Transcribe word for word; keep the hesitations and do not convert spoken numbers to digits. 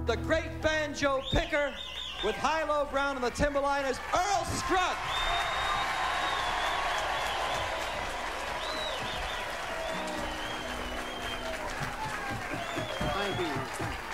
the great banjo picker with Hilo Brown and the Timberliners, Earl Scruggs. Thank you.